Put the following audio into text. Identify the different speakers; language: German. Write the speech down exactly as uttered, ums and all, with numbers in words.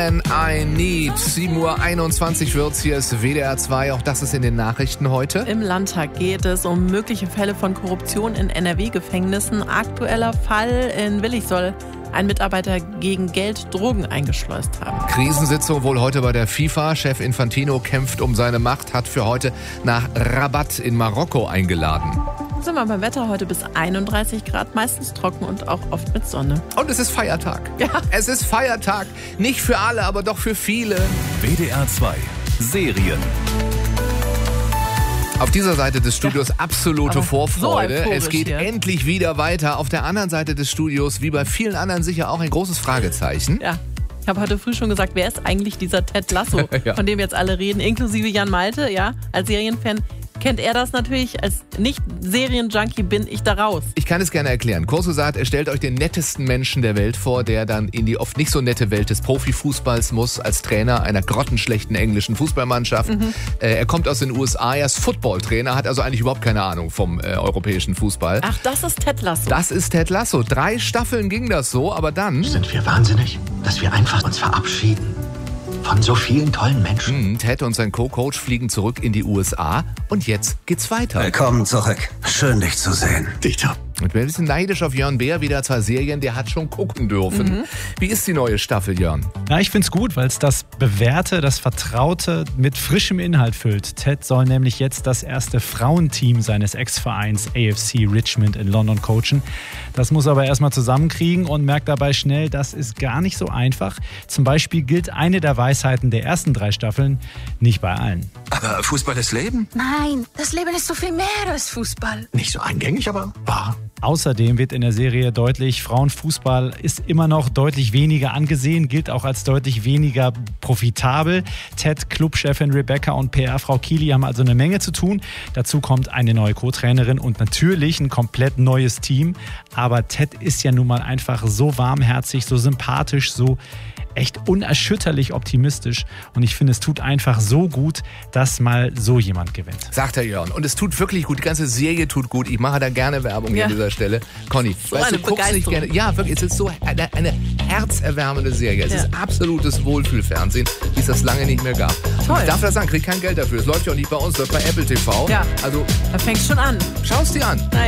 Speaker 1: Man I Need. sieben Uhr einundzwanzig wird's. Hier ist W D R zwei. Auch das ist in den Nachrichten heute.
Speaker 2: Im Landtag geht es um mögliche Fälle von Korruption in N R W-Gefängnissen. Aktueller Fall in Willich soll ein Mitarbeiter gegen Geld Drogen eingeschleust haben.
Speaker 1: Krisensitzung wohl heute bei der FIFA. Chef Infantino kämpft um seine Macht, hat für heute nach Rabat in Marokko eingeladen.
Speaker 2: Sind wir beim Wetter heute bis einunddreißig Grad, meistens trocken und auch oft mit Sonne.
Speaker 1: Und es ist Feiertag.
Speaker 2: Ja.
Speaker 1: Es ist Feiertag. Nicht für alle, aber doch für viele.
Speaker 3: W D R zwei Serien.
Speaker 1: Auf dieser Seite des Studios absolute
Speaker 2: Aber
Speaker 1: Vorfreude.
Speaker 2: so
Speaker 1: es geht
Speaker 2: hier.
Speaker 1: endlich wieder weiter. Auf der anderen Seite des Studios, wie bei vielen anderen sicher auch ein großes Fragezeichen.
Speaker 2: Ja. Ich habe heute früh schon gesagt, wer ist eigentlich dieser Ted Lasso,
Speaker 1: Ja.
Speaker 2: von dem jetzt alle reden, inklusive Jan Malte, ja, als Serienfan. Kennt er das natürlich? Als Nicht-Serien-Junkie bin ich da raus.
Speaker 1: Ich kann es gerne erklären. Kurz gesagt, er stellt euch den nettesten Menschen der Welt vor, der dann in die oft nicht so nette Welt des Profifußballs muss, als Trainer einer grottenschlechten englischen Fußballmannschaft. Mhm. Äh, er kommt aus den U S A, er ist Footballtrainer, hat also eigentlich überhaupt keine Ahnung vom äh, europäischen Fußball.
Speaker 2: Ach, das ist Ted Lasso.
Speaker 1: Das ist Ted Lasso. Drei Staffeln ging das so, aber dann...
Speaker 4: Sind wir wahnsinnig, dass wir einfach uns verabschieden von so vielen tollen Menschen?
Speaker 1: Mh, Ted und sein Co-Coach fliegen zurück in die U S A und jetzt geht's weiter.
Speaker 4: Willkommen zurück. Schön, dich zu sehen. Dieter.
Speaker 1: Ich bin ein bisschen neidisch auf Jörn Beer, wieder zwei Serien, der hat schon gucken dürfen. Mhm. Wie ist die neue Staffel, Jörn?
Speaker 5: Ja, ich find's gut, weil es das Bewährte, das Vertraute mit frischem Inhalt füllt. Ted soll nämlich jetzt das erste Frauenteam seines Ex-Vereins A F C Richmond in London coachen. Das muss er aber erstmal zusammenkriegen und merkt dabei schnell, das ist gar nicht so einfach. Zum Beispiel gilt eine der Weisheiten der ersten drei Staffeln nicht bei allen.
Speaker 4: Aber Fußball ist Leben?
Speaker 6: Nein, das Leben ist so viel mehr als Fußball.
Speaker 4: Nicht so eingängig, aber wahr.
Speaker 5: Außerdem wird in der Serie deutlich, Frauenfußball ist immer noch deutlich weniger angesehen, gilt auch als deutlich weniger profitabel. Ted, Clubchefin Rebecca und P R-Frau Keely haben also eine Menge zu tun. Dazu kommt eine neue Co-Trainerin und natürlich ein komplett neues Team. Aber Ted ist ja nun mal einfach so warmherzig, so sympathisch, so echt unerschütterlich optimistisch. Und ich finde, es tut einfach so gut, dass mal so jemand gewinnt.
Speaker 1: Sagt der Jörn. Und es tut wirklich gut. Die ganze Serie tut gut. Ich mache da gerne Werbung
Speaker 2: Ja.
Speaker 1: an dieser Stelle. Conny,
Speaker 2: So
Speaker 1: weißt
Speaker 2: eine
Speaker 1: du, guckst nicht
Speaker 2: Begeisterung.
Speaker 1: gerne. Ja, wirklich. Es ist so eine, eine herzerwärmende Serie. Es
Speaker 2: Ja.
Speaker 1: ist absolutes Wohlfühlfernsehen, wie es das lange nicht mehr gab.
Speaker 2: Toll.
Speaker 1: Ich darf das sagen, krieg kein Geld dafür. Es läuft ja auch nicht bei uns, läuft bei Apple T V.
Speaker 2: Ja.
Speaker 1: Also
Speaker 2: Da fängt's schon an.
Speaker 1: schau's dir an.
Speaker 2: Naja.